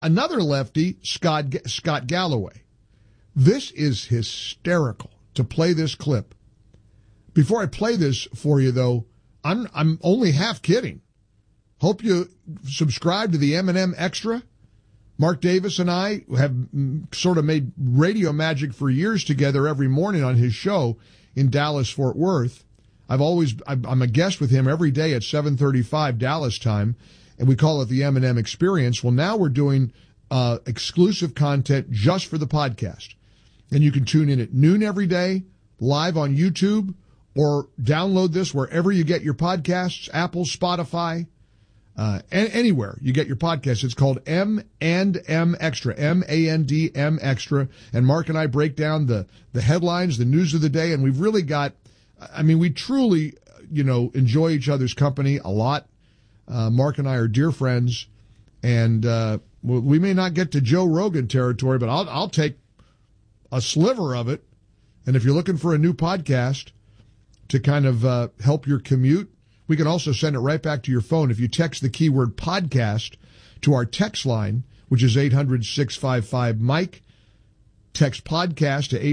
another lefty, Scott Galloway. This is hysterical to play this clip. Before I play this for you, though, I'm only half kidding. Hope you subscribe to the M&M Extra. Mark Davis and I have sort of made radio magic for years together every morning on his show in Dallas-Fort Worth. I'm a guest with him every day at 7:35 Dallas time, and we call it the M&M Experience. Well, now we're doing exclusive content just for the podcast. And you can tune in at noon every day, live on YouTube, or download this wherever you get your podcasts, Apple, Spotify, anywhere you get your podcasts. It's called M&M Extra, M-A-N-D-M Extra. And Mark and I break down the headlines, the news of the day, and we've really got, we truly, enjoy each other's company a lot. Mark and I are dear friends, and we may not get to Joe Rogan territory, but I'll take a sliver of it. And if you're looking for a new podcast to kind of help your commute, we can also send it right back to your phone if you text the keyword podcast to our text line, which is 800-655-MIKE. Text podcast to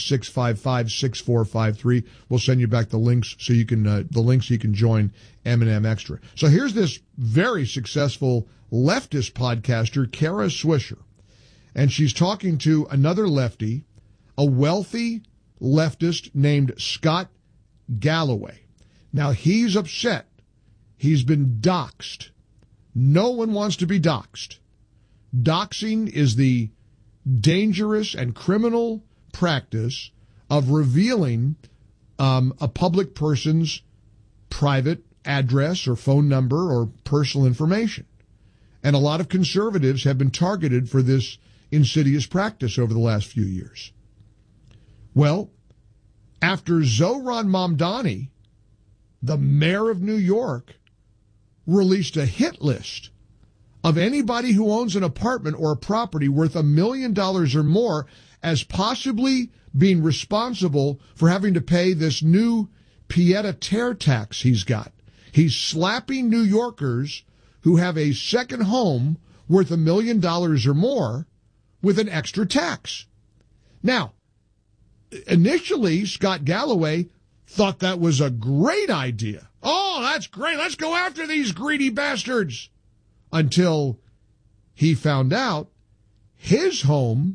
800-655-6453. We'll send you back the links so you can join M&M Extra. So here's this very successful leftist podcaster, Kara Swisher, and she's talking to another lefty, a wealthy leftist named Scott Galloway. Now, he's upset. He's been doxxed. No one wants to be doxxed. Doxing is the dangerous and criminal practice of revealing a public person's private address or phone number or personal information. And a lot of conservatives have been targeted for this insidious practice over the last few years. Well, after Zohran Mamdani, the mayor of New York, released a hit list of anybody who owns an apartment or a property worth $1 million or more as possibly being responsible for having to pay this new pied-à-terre tax he's got. He's slapping New Yorkers who have a second home worth $1 million or more with an extra tax. Now, initially, Scott Galloway thought that was a great idea. Oh, that's great. Let's go after these greedy bastards. Until he found out his home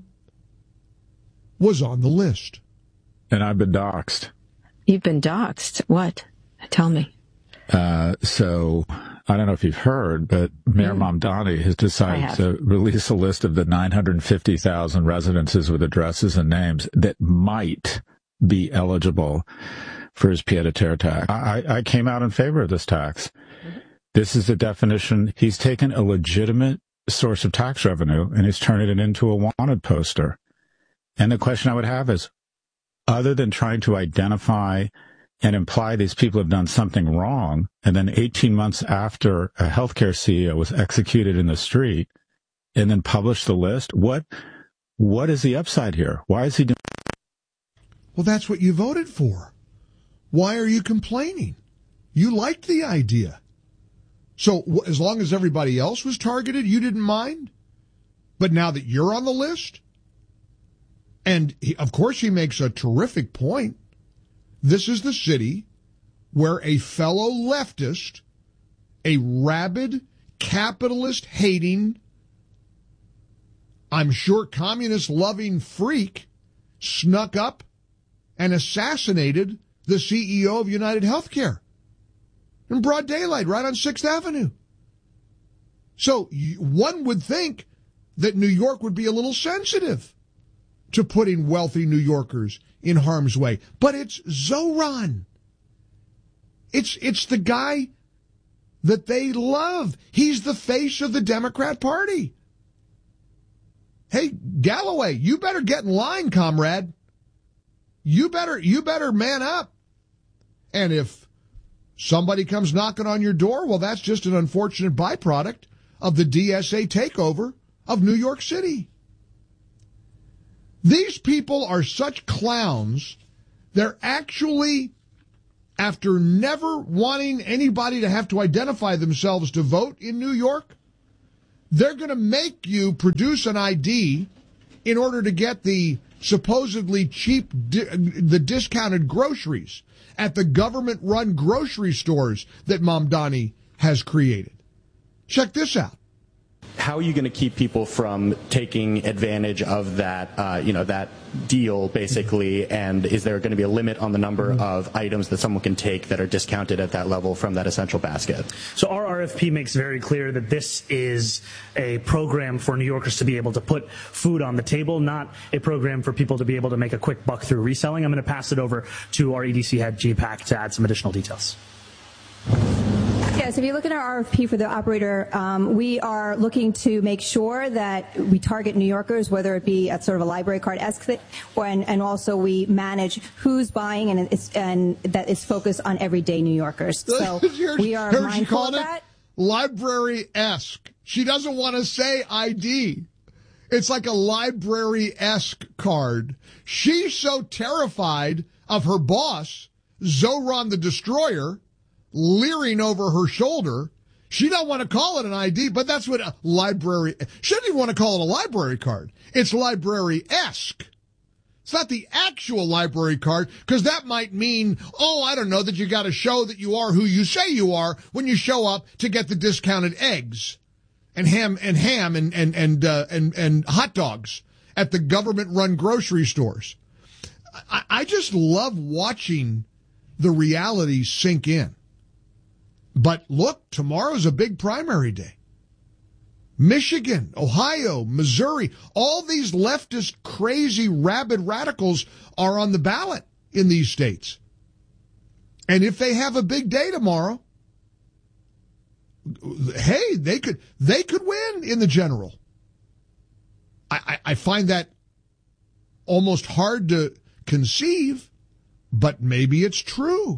was on the list. And I've been doxxed. You've been doxxed? What? Tell me. So I don't know if you've heard, but Mayor Mamdani has decided to release a list of the 950,000 residences with addresses and names that might be eligible for his pied-à-terre tax. I came out in favor of this tax. This is the definition. He's taken a legitimate source of tax revenue and he's turning it into a wanted poster. And the question I would have is, other than trying to identify and imply these people have done something wrong, and then 18 months after a healthcare CEO was executed in the street, and then publish the list, what is the upside here? Why is he doing? Well, that's what you voted for. Why are you complaining? You liked the idea. So as long as everybody else was targeted, you didn't mind? But now that you're on the list? And of course he makes a terrific point. This is the city where a fellow leftist, a rabid, capitalist-hating, I'm sure communist-loving freak snuck up and assassinated the CEO of United Healthcare. In broad daylight, right on 6th Avenue. So one would think that New York would be a little sensitive to putting wealthy New Yorkers in harm's way. But it's Zohran. It's the guy that they love. He's the face of the Democrat Party. Hey, Galloway, you better get in line, comrade. You better man up. And if somebody comes knocking on your door, well, that's just an unfortunate byproduct of the DSA takeover of New York City. These people are such clowns, they're actually, after never wanting anybody to have to identify themselves to vote in New York, They're going to make you produce an ID in order to get the supposedly cheap, the discounted groceries at the government-run grocery stores that Mamdani has created. Check this out. How are you going to keep people from taking advantage of that, that deal, basically? And is there going to be a limit on the number of items that someone can take that are discounted at that level from that essential basket? So our RFP makes very clear that this is a program for New Yorkers to be able to put food on the table, not a program for people to be able to make a quick buck through reselling. I'm going to pass it over to our EDC head, GPAC, to add some additional details. Yes, if you look at our RFP for the operator, we are looking to make sure that we target New Yorkers, whether it be at sort of a library card-esque, and also we manage who's buying and that is focused on everyday New Yorkers. So we are mindful of that. Library-esque. She doesn't want to say ID. It's like a library-esque card. She's so terrified of her boss, Zoran the Destroyer, leering over her shoulder. She don't want to call it an ID, but that's what a library... She doesn't even want to call it a library card. It's library-esque. It's not the actual library card, because that might mean, I don't know, that you got to show that you are who you say you are when you show up to get the discounted eggs and ham and hot dogs at the government-run grocery stores. I just love watching the reality sink in. But look, tomorrow's a big primary day. Michigan, Ohio, Missouri, all these leftist, crazy, rabid radicals are on the ballot in these states. And if they have a big day tomorrow, hey, they could win in the general. I find that almost hard to conceive, but maybe it's true.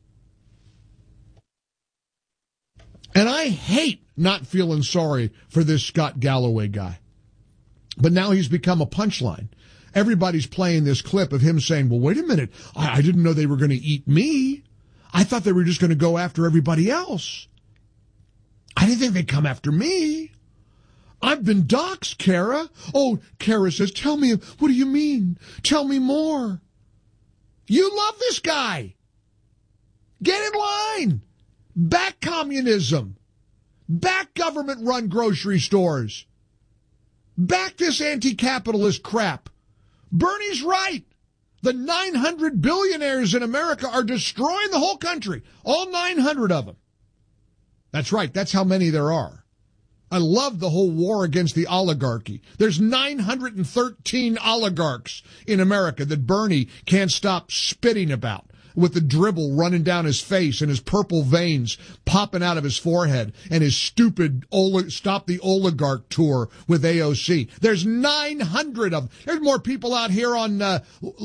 And I hate not feeling sorry for this Scott Galloway guy. But now he's become a punchline. Everybody's playing this clip of him saying, well, wait a minute, I didn't know they were going to eat me. I thought they were just going to go after everybody else. I didn't think they'd come after me. I've been doxxed, Kara. Oh, Kara says, tell me, what do you mean? Tell me more. You love this guy. Get in line. Back communism. Back government-run grocery stores. Back this anti-capitalist crap. Bernie's right. The 900 billionaires in America are destroying the whole country. All 900 of them. That's right. That's how many there are. I love the whole war against the oligarchy. There's 913 oligarchs in America that Bernie can't stop spitting about, with the dribble running down his face and his purple veins popping out of his forehead and his stupid Stop the Oligarch tour with AOC. There's 900 of them. There's more people out here on the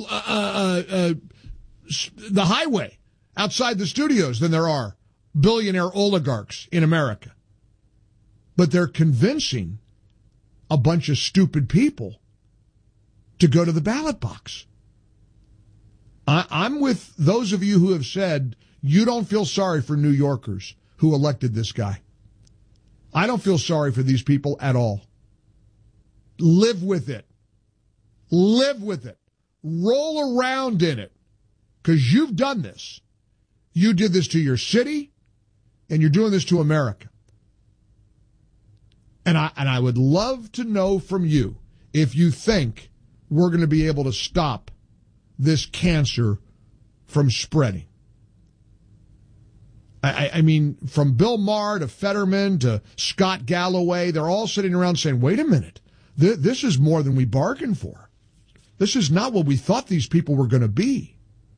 highway outside the studios than there are billionaire oligarchs in America. But they're convincing a bunch of stupid people to go to the ballot box. I'm with those of you who have said you don't feel sorry for New Yorkers who elected this guy. I don't feel sorry for these people at all. Live with it. Live with it. Roll around in it. Because you've done this. You did this to your city, and you're doing this to America. And I would love to know from you if you think we're going to be able to stop this cancer from spreading. I mean, from Bill Maher to Fetterman to Scott Galloway, they're all sitting around saying, wait a minute, this is more than we bargained for. This is not what we thought these people were going to be.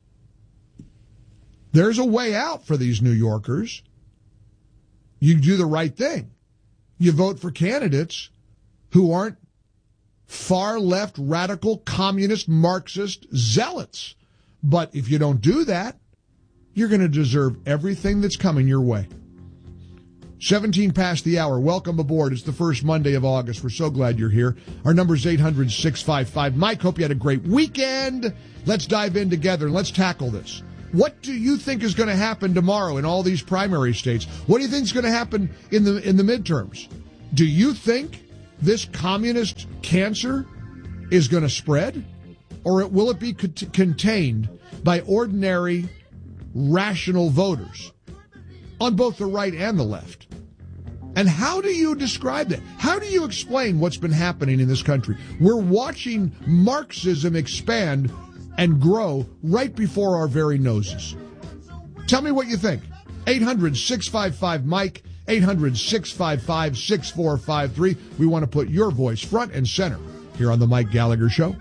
There's a way out for these New Yorkers. You do the right thing. You vote for candidates who aren't far left, radical, communist, Marxist zealots. But if you don't do that, you're going to deserve everything that's coming your way. 17 past the hour. Welcome aboard. It's the first Monday of August. We're so glad you're here. Our number is 800-655-MIKE. Hope you had a great weekend. Let's dive in together and let's tackle this. What do you think is going to happen tomorrow in all these primary states? What do you think is going to happen in the midterms? Do you think this communist cancer is going to spread? Or will it be contained by ordinary, rational voters on both the right and the left? And how do you describe that? How do you explain what's been happening in this country? We're watching Marxism expand and grow right before our very noses. Tell me what you think. 800-655-MIKE, 800-655-6453. We want to put your voice front and center here on the Mike Gallagher Show.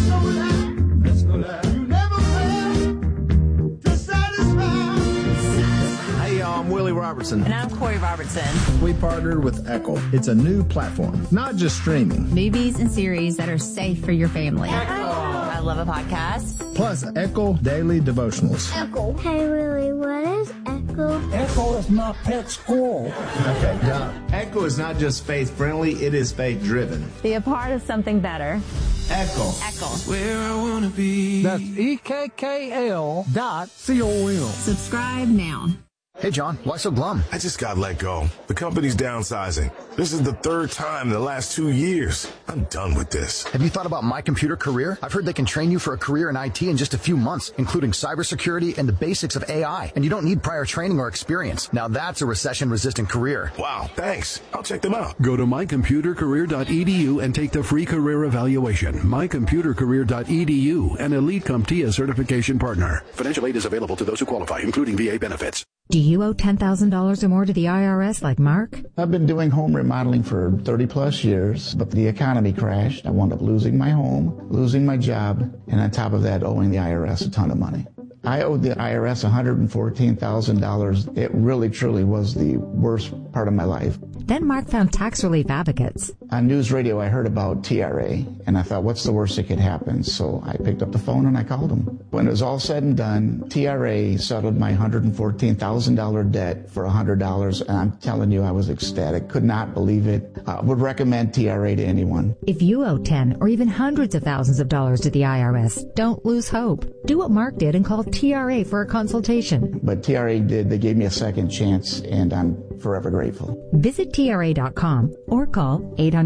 Hey, I'm Willie Robertson. And I'm Corey Robertson. We partnered with Echo. It's a new platform, not just streaming. Movies and series that are safe for your family. I love a podcast. Plus, Echo Daily Devotionals. Echo. Hey, Willie, what is Echo? Echo is my pet squirrel. Okay, got it. Echo is not just faith-friendly, it is faith-driven. Be a part of something better. Echo. Echo. Where I want to be. That's EKKL.com. Subscribe now. Hey, John, why so glum? I just got let go. The company's downsizing. This is the third time in the last 2 years. I'm done with this. Have you thought about My Computer Career? I've heard they can train you for a career in IT in just a few months, including cybersecurity and the basics of AI. And you don't need prior training or experience. Now that's a recession-resistant career. Wow, thanks. I'll check them out. Go to mycomputercareer.edu and take the free career evaluation. mycomputercareer.edu, an Elite CompTIA certification partner. Financial aid is available to those who qualify, including VA benefits. Do you owe $10,000 or more to the IRS like Mark? I've been doing home remodeling for 30 plus years, but the economy crashed. I wound up losing my home, losing my job, and on top of that, owing the IRS a ton of money. I owed the IRS $114,000. It really, truly was the worst part of my life. Then Mark found Tax Relief Advocates. On news radio, I heard about TRA, and I thought, what's the worst that could happen? So I picked up the phone and I called them. When it was all said and done, TRA settled my $114,000 debt for $100, and I'm telling you, I was ecstatic. Could not believe it. Would recommend TRA to anyone. If you owe 10 or even hundreds of thousands of dollars to the IRS, don't lose hope. Do what Mark did and call TRA for a consultation. But TRA did. They gave me a second chance, and I'm forever grateful. Visit TRA.com or call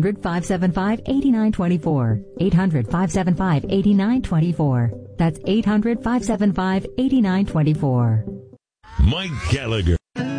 800-575-8924. 800-575-8924. That's 800-575-8924. Mike Gallagher.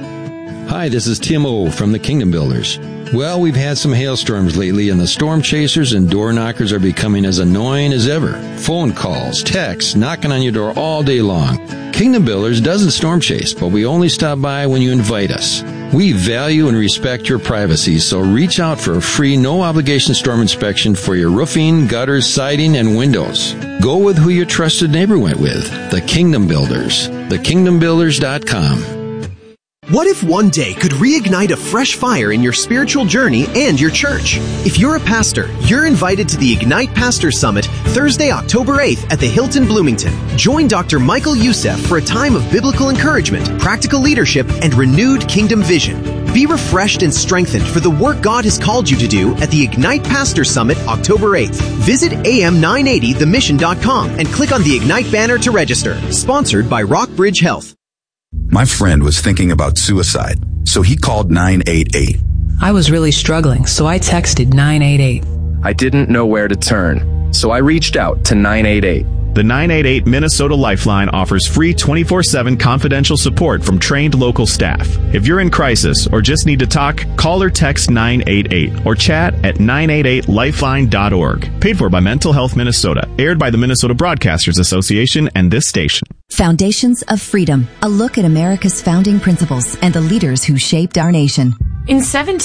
Hi, this is Tim O from the Kingdom Builders. Well, we've had some hailstorms lately, and the storm chasers and door knockers are becoming as annoying as ever. Phone calls, texts, knocking on your door all day long. Kingdom Builders doesn't storm chase, but we only stop by when you invite us. We value and respect your privacy, so reach out for a free, no-obligation storm inspection for your roofing, gutters, siding, and windows. Go with who your trusted neighbor went with, the Kingdom Builders. TheKingdomBuilders.com. What if one day could reignite a fresh fire in your spiritual journey and your church? If you're a pastor, you're invited to the Ignite Pastor Summit Thursday, October 8th at the Hilton Bloomington. Join Dr. Michael Youssef for a time of biblical encouragement, practical leadership, and renewed kingdom vision. Be refreshed and strengthened for the work God has called you to do at the Ignite Pastor Summit October 8th. Visit am980themission.com and click on the Ignite banner to register. Sponsored by Rockbridge Health. My friend was thinking about suicide, so he called 988. I was really struggling, so I texted 988. I didn't know where to turn, so I reached out to 988. The 988 Minnesota Lifeline offers free 24/7 confidential support from trained local staff. If you're in crisis or just need to talk, call or text 988 or chat at 988lifeline.org. Paid for by Mental Health Minnesota. Aired by the Minnesota Broadcasters Association and this station. Foundations of Freedom. A look at America's founding principles and the leaders who shaped our nation. In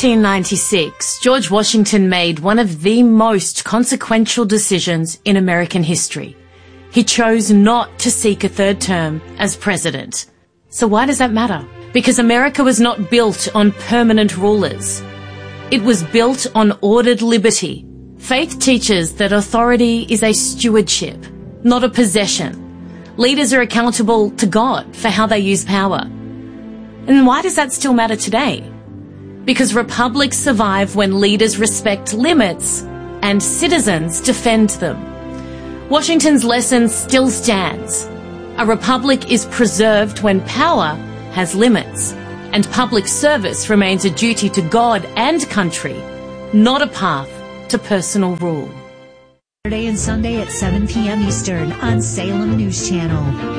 1796, George Washington made one of the most consequential decisions in American history. He chose not to seek a third term as president. So why does that matter? Because America was not built on permanent rulers. It was built on ordered liberty. Faith teaches that authority is a stewardship, not a possession. Leaders are accountable to God for how they use power. And why does that still matter today? Because republics survive when leaders respect limits and citizens defend them. Washington's lesson still stands. A republic is preserved when power has limits. And public service remains a duty to God and country, not a path to personal rule. Saturday and Sunday at 7 p.m. Eastern on Salem News Channel.